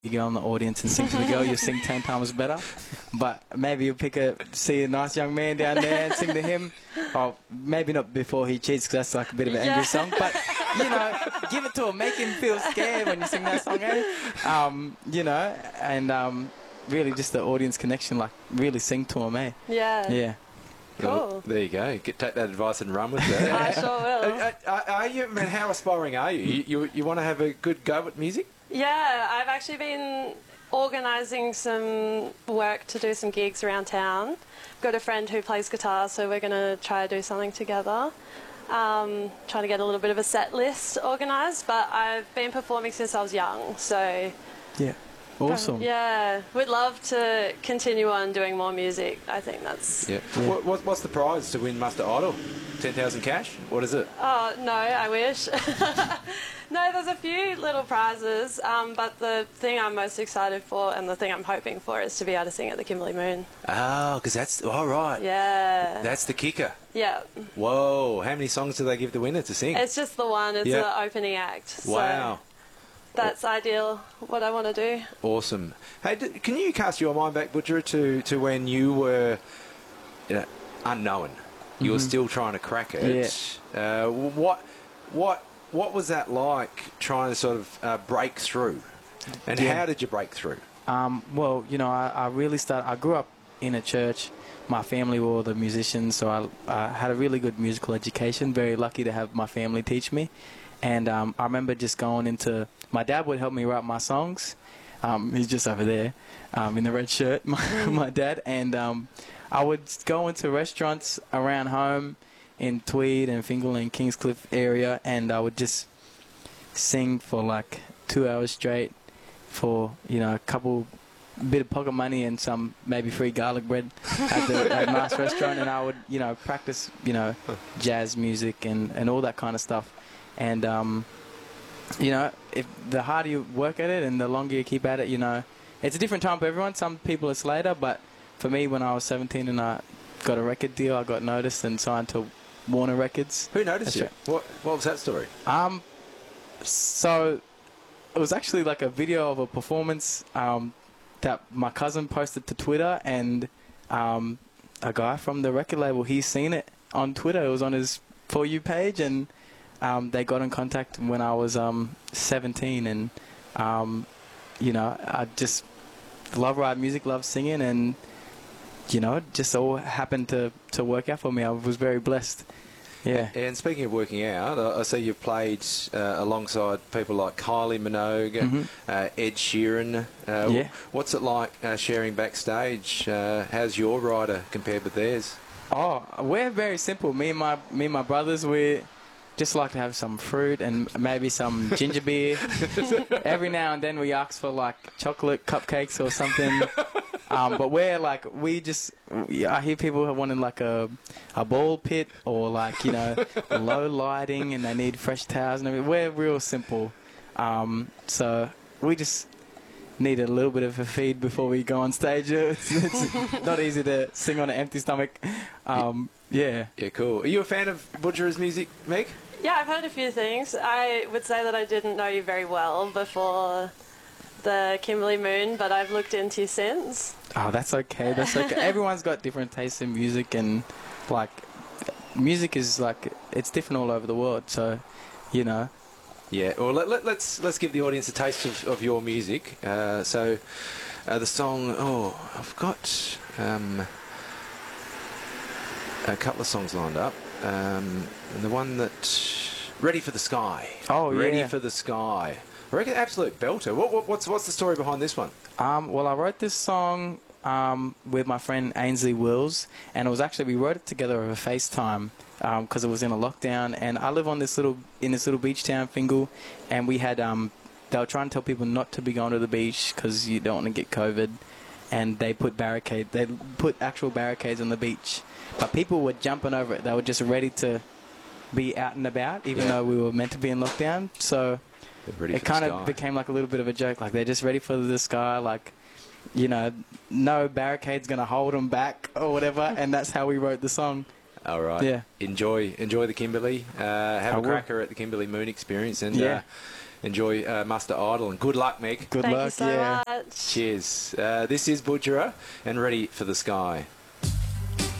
you get on the audience and sing to the girl, you sing 10 times better. But maybe you see a nice young man down there and sing to him. Or maybe not before he cheats, because that's like a bit of an angry song. But, you know, give it to him. Make him feel scared when you sing that song, eh? You know, and really just the audience connection, like really sing to him, eh? Yeah. Yeah. Cool. Well, there you go. Take that advice and run with it. I sure will. Are you? Man, how aspiring are you? You want to have a good go at music? Yeah, I've actually been organising some work to do some gigs around town. I've got a friend who plays guitar, so we're going to try to do something together. Trying to get a little bit of a set list organised, but I've been performing since I was young, so... Yeah. Awesome. Yeah, we'd love to continue on doing more music. I think that's... Yeah. What's the prize to win Muster Idol? 10,000 cash? What is it? Oh, no, I wish. No, there's a few little prizes, but the thing I'm most excited for and the thing I'm hoping for is to be able to sing at the Kimberley Moon. Oh, because that's... All right. Yeah. That's the kicker. Yeah. Whoa. How many songs do they give the winner to sing? It's just the one. It's the opening act. Wow. So that's ideal, what I want to do. Awesome. Hey, can you cast your mind back, Butcher, to when you were unknown? You were still trying to crack it. Yeah. What was that like, trying to sort of break through? And how did you break through? Well, you know, I really I grew up in a church. My family were all the musicians, so I had a really good musical education. Very lucky to have my family teach me. And I remember just going into... My dad would help me write my songs. He's just over there in the red shirt, my dad. And I would go into restaurants around home in Tweed and Fingal and Kingscliff area, and I would just sing for like 2 hours straight for, you know, a bit of pocket money and some maybe free garlic bread at Mars restaurant. And I would, you know, practice, you know, jazz music and all that kind of stuff. And, you know, if the harder you work at it and the longer you keep at it, you know, it's a different time for everyone. Some people it's later, but for me, when I was 17 and I got a record deal, I got noticed and signed to Warner Records. Who noticed you? What was that story? So it was actually like a video of a performance that my cousin posted to Twitter, and a guy from the record label, he's seen it on Twitter. It was on his For You page, and they got in contact when I was 17, and you know, I just love writing music, love singing, and you know, it just all happened to work out for me. I was very blessed. Yeah. And speaking of working out, I see you've played alongside people like Kylie Minogue, Ed Sheeran. What's it like sharing backstage? How's your rider compared with theirs? Oh, we're very simple. Me and my brothers, we just like to have some fruit and maybe some ginger beer. Every now and then we ask for like chocolate cupcakes or something. But we're like, I hear people have wanted like a ball pit or like, you know, low lighting, and they need fresh towels and everything. We're real simple. So we just need a little bit of a feed before we go on stage. It's not easy to sing on an empty stomach. Yeah, cool. Are you a fan of Butcher's music, Meg? Yeah, I've heard a few things. I would say that I didn't know you very well before the Kimberley Moon, but I've looked into you since. Oh, that's okay. That's okay. Everyone's got different tastes in music, and like music is like, it's different all over the world. So, you know. Yeah. Well, let's give the audience a taste of your music. So, the song. Oh, I've got a couple of songs lined up. And the one that Ready for the Sky. Oh, yeah. Ready for the Sky. I reckon absolute belter. What's the story behind this one? Well, I wrote this song with my friend Ainsley Wills, and it was actually, we wrote it together over FaceTime because it was in a lockdown. And I live on this little beach town, Fingal, and we had they were trying to tell people not to be going to the beach because you don't want to get COVID, and they put actual barricades on the beach, but people were jumping over it. They were just ready to be out and about, even though we were meant to be in lockdown. So it kind of became like a little bit of a joke. Like, they're just ready for the sky. Like, you know, no barricade's going to hold them back or whatever. And that's how we wrote the song. All right. Yeah. Enjoy the Kimberley. Have a cracker at the Kimberley Moon Experience. And enjoy Muster Idol, and good luck, Meg. Good Thank luck. you so much. Cheers. This is Butcherer and Ready for the Sky.